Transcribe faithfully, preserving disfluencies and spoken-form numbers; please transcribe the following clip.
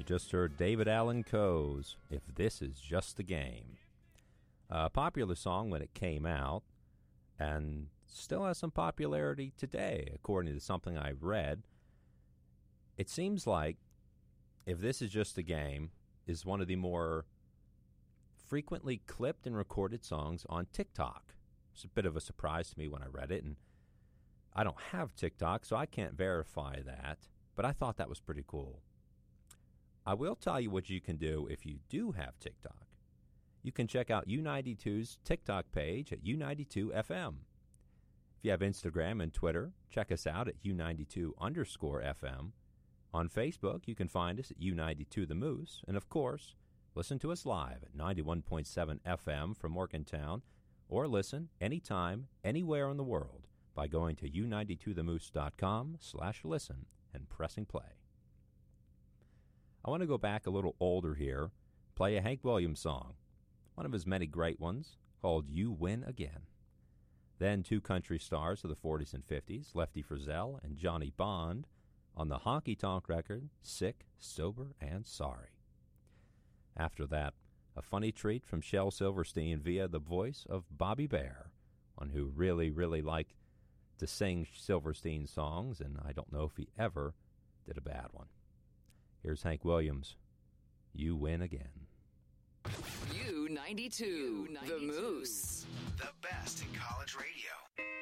just heard David Allan Coe's If This Is Just a Game. A popular song when it came out, and still has some popularity today, according to something I read. It seems like If This Is Just a Game is one of the more frequently clipped and recorded songs on TikTok. It's a bit of a surprise to me when I read it, and I don't have TikTok, so I can't verify that, but I thought that was pretty cool. I will tell you what you can do if you do have TikTok. You can check out U ninety-two's TikTok page at U ninety-two F M. If you have Instagram and Twitter, check us out at U ninety-two underscore F M. On Facebook, you can find us at U ninety-two The Moose. And, of course, listen to us live at ninety-one point seven F M from Morgantown, or listen anytime, anywhere in the world by going to U ninety-two the moose dot com slash listen and pressing play. I want to go back a little older here, play a Hank Williams song, one of his many great ones, called You Win Again. Then two country stars of the forties and fifties, Lefty Frizzell and Johnny Bond, on the honky-tonk record, Sick, Sober, and Sorry. After that, a funny treat from Shel Silverstein via the voice of Bobby Bare, one who really, really liked to sing Silverstein songs, and I don't know if he ever did a bad one. Here's Hank Williams, You Win Again. U ninety-two, the Moose. The best in college radio.